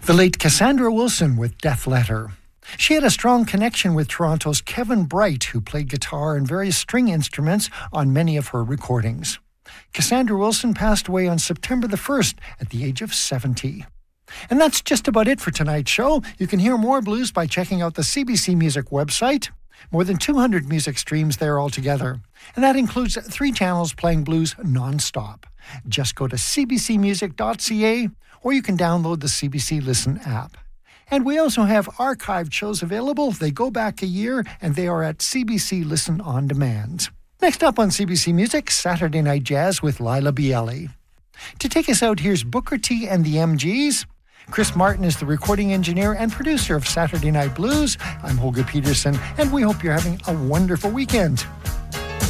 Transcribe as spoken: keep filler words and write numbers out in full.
The late Cassandra Wilson with Death Letter. She had a strong connection with Toronto's Kevin Bright, who played guitar and various string instruments on many of her recordings. Cassandra Wilson passed away on September the first at the age of seventy. And that's just about it for tonight's show. You can hear more blues by checking out the C B C Music website. More than two hundred music streams there altogether. And that includes three channels playing blues non-stop. Just go to c b c music dot c a or you can download the C B C Listen app. And we also have archived shows available. They go back a year and they are at C B C Listen On Demand. Next up on C B C Music, Saturday Night Jazz with Lila Bielli. To take us out, here's Booker T and the M Gs. Chris Martin is the recording engineer and producer of Saturday Night Blues. I'm Holger Peterson, and we hope you're having a wonderful weekend.